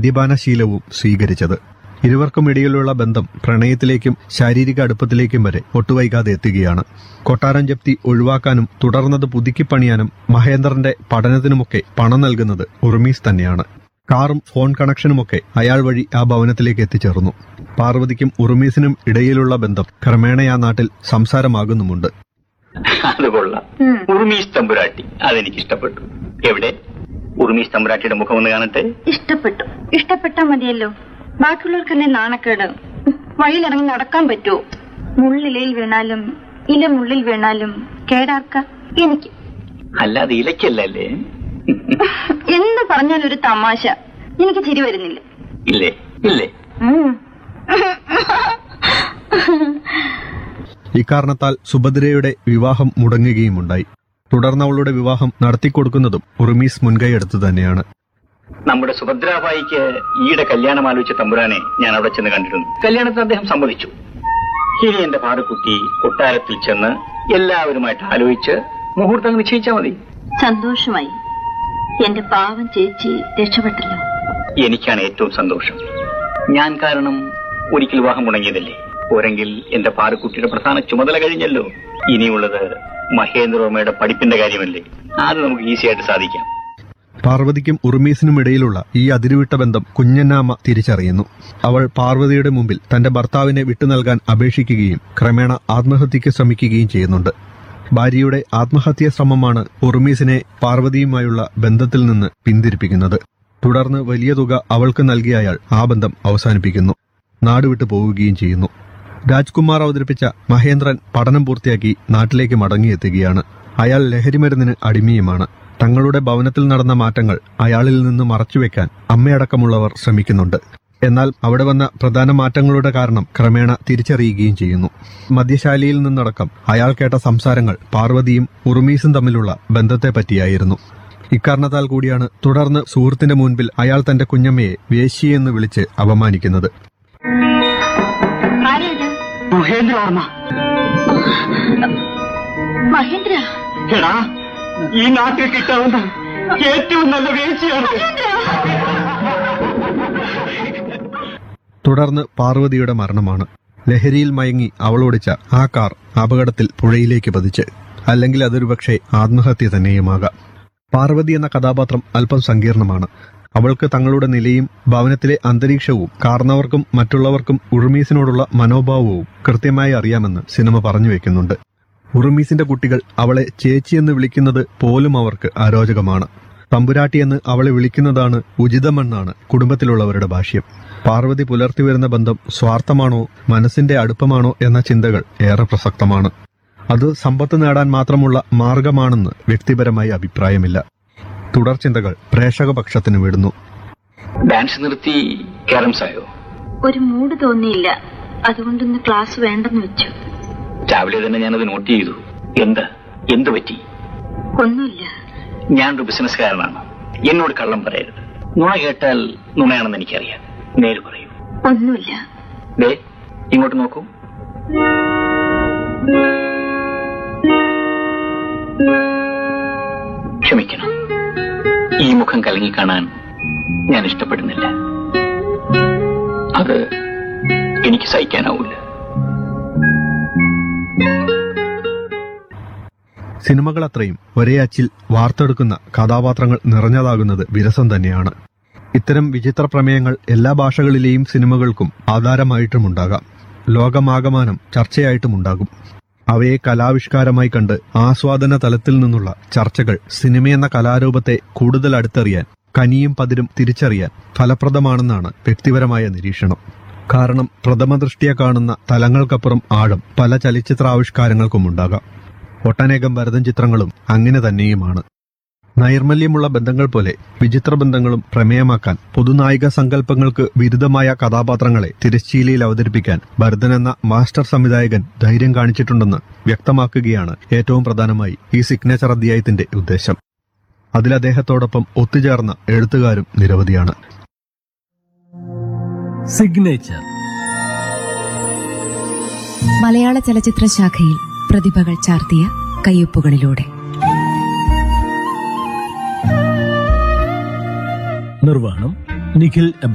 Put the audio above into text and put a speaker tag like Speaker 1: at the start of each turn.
Speaker 1: മദ്യപാനശീലവും സ്വീകരിച്ചത്. ഇരുവർക്കും ഇടയിലുള്ള ബന്ധം പ്രണയത്തിലേക്കും ശാരീരിക അടുപ്പത്തിലേക്കും വരെ ഒട്ടുവൈകാതെ എത്തുകയാണ്. കൊട്ടാരം ജപ്തി ഒഴിവാക്കാനും തുടർന്നത് പുതുക്കിപ്പണിയാനും മഹേന്ദ്രന്റെ പഠനത്തിനുമൊക്കെ പണം നൽകുന്നത് ഉർമീസ് തന്നെയാണ്. കാറും ഫോൺ കണക്ഷനുമൊക്കെ അയാൾ വഴി ആ ഭവനത്തിലേക്ക് എത്തിച്ചേർന്നു. പാർവതിക്കും ഉർമീസിനും ഇടയിലുള്ള ബന്ധം ക്രമേണ ആ നാട്ടിൽ സംസാരമാകുന്നുമുണ്ട്.
Speaker 2: അത് കൊള്ളാം. ഉർമീസ് തമ്പുരാട്ടി, അതെനിക്ക് ഇഷ്ടപ്പെട്ടു. എവിടെ ഉർമീസ് തമ്പുരാട്ടിയുടെ മുഖം ഒന്ന് കാണട്ടെ.
Speaker 3: ഇഷ്ടപ്പെട്ടാ മതിയല്ലോ. ബാക്കിയുള്ളവർക്ക് തന്നെ നാണക്കേട്. വഴിയിലിറങ്ങി നടക്കാൻ പറ്റുമോ? മുള്ളിലയിൽ വീണാലും ഇല മുള്ളിൽ വീണാലും കേടാർക്ക എനിക്ക്.
Speaker 2: അല്ലാതെ ഇലക്കല്ലേ?
Speaker 3: എന്ത് പറഞ്ഞാലൊരു തമാശ. എനിക്ക് ചിരി വരുന്നില്ല.
Speaker 2: ഇല്ലേ? ഇല്ലേ?
Speaker 1: ഇക്കാരണത്താൽ സുഭദ്രയുടെ വിവാഹം മുടങ്ങുകയുമുണ്ടായി. തുടർന്ന് അവളുടെ വിവാഹം നടത്തിക്കൊടുക്കുന്നതും ഉർമീസ് മുൻകൈയെടുത്തു തന്നെയാണ്.
Speaker 2: നമ്മുടെ സുഭദ്രാബായിക്ക് ഈയിടെ കല്യാണം ആലോചിച്ച തമ്പുരാനെ ഞാൻ അവിടെ ചെന്ന് കണ്ടിരുന്നു. കല്യാണത്തിന് അദ്ദേഹം സമ്മതിച്ചു. ഇനി എന്റെ പാറുക്കുട്ടി കൊട്ടാരത്തിൽ ചെന്ന് എല്ലാവരുമായിട്ട് ആലോചിച്ച് മുഹൂർത്തം നിശ്ചയിച്ചാൽ മതി.
Speaker 3: സന്തോഷമായി. എന്റെ പാവം ചേച്ചി രക്ഷപ്പെട്ടല്ലോ.
Speaker 2: എനിക്കാണ് ഏറ്റവും സന്തോഷം. ഞാൻ കാരണം ഒരിക്കൽ വിവാഹം മുടങ്ങിയതല്ലേ. പോരെങ്കിൽ എന്റെ പാറുക്കുട്ടിയുടെ പ്രധാന ചുമതല കഴിഞ്ഞല്ലോ. ഇനിയുള്ളത് മഹേന്ദ്രവർമ്മയുടെ പഠിപ്പിന്റെ കാര്യമല്ലേ. അത് നമുക്ക് ഈസിയായിട്ട് സാധിക്കാം.
Speaker 1: പാർവതിക്കും ഉർമീസിനും ഇടയിലുള്ള ഈ അതിരുവിട്ട ബന്ധം കുഞ്ഞന്നാമ്മ തിരിച്ചറിയുന്നു. അവൾ പാർവതിയുടെ മുമ്പിൽ തന്റെ ഭർത്താവിനെ വിട്ടുനൽകാൻ അപേക്ഷിക്കുകയും ക്രമേണ ആത്മഹത്യയ്ക്ക് ശ്രമിക്കുകയും ചെയ്യുന്നുണ്ട്. ഭാര്യയുടെ ആത്മഹത്യാ ശ്രമമാണ് ഉർമീസിനെ പാർവതിയുമായുള്ള ബന്ധത്തിൽ നിന്ന് പിന്തിരിപ്പിക്കുന്നത്. തുടർന്ന് വലിയ തുക അവൾക്ക് നൽകിയ അയാൾ ആ ബന്ധം അവസാനിപ്പിക്കുന്നു. നാടുവിട്ടു പോവുകയും ചെയ്യുന്നു. രാജ്കുമാർ അവതരിപ്പിച്ച മഹേന്ദ്രൻ പഠനം പൂർത്തിയാക്കി നാട്ടിലേക്ക് മടങ്ങിയെത്തുകയാണ്. അയാൾ ലഹരിമരുന്നിന് അടിമയുമാണ്. തങ്ങളുടെ ഭവനത്തിൽ നടന്ന മാറ്റങ്ങൾ അയാളിൽ നിന്ന് മറച്ചുവെക്കാൻ അമ്മയടക്കമുള്ളവർ ശ്രമിക്കുന്നുണ്ട്. എന്നാൽ അവിടെ വന്ന പ്രധാന മാറ്റങ്ങളുടെ കാരണം ക്രമേണ തിരിച്ചറിയുകയും ചെയ്യുന്നു. മദ്യശാലയിൽ നിന്നടക്കം അയാൾ കേട്ട സംസാരങ്ങൾ പാർവതിയും ഉർമീസും തമ്മിലുള്ള ബന്ധത്തെപ്പറ്റിയായിരുന്നു. ഇക്കാരണത്താൽ കൂടിയാണ് തുടർന്ന് സുഹൃത്തിന്റെ മുൻപിൽ അയാൾ തന്റെ കുഞ്ഞമ്മയെ വേശ്യയെന്ന് വിളിച്ച് അപമാനിക്കുന്നത്.
Speaker 3: മഹേന്ദ്ര,
Speaker 2: ഈ നാട്ടിൽ കിട്ടാവുന്ന ഏറ്റവും നല്ല വേശ്യയാണ്.
Speaker 1: തുടർന്ന് പാർവതിയുടെ മരണമാണ്. ലഹരിയിൽ മയങ്ങി അവളോടിച്ച ആ കാർ അപകടത്തിൽ പുഴയിലേക്ക് പതിച്ച്. അല്ലെങ്കിൽ അതൊരുപക്ഷെ ആത്മഹത്യ തന്നെയുമാകാം. പാർവതി എന്ന കഥാപാത്രം അല്പം സങ്കീർണമാണ്. അവൾക്ക് തങ്ങളുടെ നിലയും ഭവനത്തിലെ അന്തരീക്ഷവും കാർന്നവർക്കും മറ്റുള്ളവർക്കും ഉർമീസിനോടുള്ള മനോഭാവവും കൃത്യമായി അറിയാമെന്ന് സിനിമ പറഞ്ഞു വെക്കുന്നുണ്ട്. ഉർമീസിന്റെ കുട്ടികൾ അവളെ ചേച്ചിയെന്ന് വിളിക്കുന്നത് പോലും അവർക്ക് അരോചകമാണ്. തമ്പുരാട്ടിയെന്ന് അവളെ വിളിക്കുന്നതാണ് ഉചിതമെന്നാണ് കുടുംബത്തിലുള്ളവരുടെ ഭാഷ്യം. പാർവതി പുലർത്തിവരുന്ന ബന്ധം സ്വാർത്ഥമാണോ മനസ്സിന്റെ അടുപ്പമാണോ എന്ന ചിന്തകൾ ഏറെ പ്രസക്തമാണ്. അത് സമ്പത്ത് നേടാൻ മാത്രമുള്ള മാർഗമാണെന്ന് വ്യക്തിപരമായി അഭിപ്രായമില്ല. തുടർ ചിന്തകൾ പ്രേക്ഷകപക്ഷത്തിന് വിടുന്നു.
Speaker 2: ഡാൻസ് നിർത്തി ക്യാരംസായോ?
Speaker 3: ഒരു മൂഡ് തോന്നിയില്ല. അതുകൊണ്ടൊന്ന് ക്ലാസ് വേണ്ടെന്ന് വെച്ചു.
Speaker 2: രാവിലെ തന്നെ ഞാനത് നോട്ട് ചെയ്തു. എന്ത് പറ്റി?
Speaker 3: ഒന്നുമില്ല.
Speaker 2: ഞാനൊരു ബിസിനസ്സുകാരനാണ്. എന്നോട് കള്ളം പറയരുത്. നുണ കേട്ടാൽ നുണയാണെന്ന് എനിക്കറിയാം. നേര് പറയൂ.
Speaker 3: ഒന്നുമില്ല.
Speaker 2: ദേ ഇങ്ങോട്ട് നോക്കൂ. ക്ഷമിക്കണം, ഈ മുഖം കലങ്ങി കാണാൻ ഞാൻ ഇഷ്ടപ്പെടുന്നില്ല. അത് എനിക്ക് സഹിക്കാനാവില്ല.
Speaker 1: സിനിമകളത്രയും ഒരേ അച്ചിൽ വാർത്തെടുക്കുന്ന കഥാപാത്രങ്ങൾ നിറഞ്ഞതാകുന്നത് വിരസം തന്നെയാണ്. ഇത്തരം വിചിത്ര പ്രമേയങ്ങൾ എല്ലാ ഭാഷകളിലെയും സിനിമകൾക്കും ആധാരമായിട്ടുമുണ്ടാകാം. ലോകമാകമാനം ചർച്ചയായിട്ടുമുണ്ടാകും. അവയെ കലാവിഷ്കാരമായി കണ്ട് ആസ്വാദന തലത്തിൽ നിന്നുള്ള ചർച്ചകൾ സിനിമയെന്ന കലാരൂപത്തെ കൂടുതൽ അടുത്തറിയാൻ, കനിയും പതിരും തിരിച്ചറിയാൻ ഫലപ്രദമാണെന്നാണ് വ്യക്തിപരമായ നിരീക്ഷണം. കാരണം പ്രഥമദൃഷ്ടിയ കാണുന്ന തലങ്ങൾക്കപ്പുറം ആഴം പല ചലച്ചിത്രാവിഷ്കാരങ്ങൾക്കുമുണ്ടാകാം. ഒട്ടനേകം ഭരതൻ ചിത്രങ്ങളും അങ്ങനെ തന്നെയുമാണ്. നൈർമല്യമുള്ള ബന്ധങ്ങൾ പോലെ വിചിത്ര ബന്ധങ്ങളും പ്രമേയമാക്കാൻ, പൊതുനായിക സങ്കല്പങ്ങൾക്ക് വിരുദ്ധമായ കഥാപാത്രങ്ങളെ തിരശ്ശീലയിൽ അവതരിപ്പിക്കാൻ ഭരതൻ എന്ന മാസ്റ്റർ സംവിധായകൻ ധൈര്യം കാണിച്ചിട്ടുണ്ടെന്ന് വ്യക്തമാക്കുകയാണ് ഏറ്റവും പ്രധാനമായി ഈ സിഗ്നേച്ചർ അധ്യായത്തിന്റെ ഉദ്ദേശം. അതിൽ അദ്ദേഹത്തോടൊപ്പം ഒത്തുചേർന്ന എഴുത്തുകാരും നിരവധിയാണ്.
Speaker 4: സിഗ്നേച്ചർ
Speaker 5: മലയാള ചലച്ചിത്ര ശാഖയിൽ പ്രതിഭകൾ ചാർത്തിയ കയ്യൊപ്പുകളിലൂടെ.
Speaker 4: നിർവ്വഹണം നിഖിൽ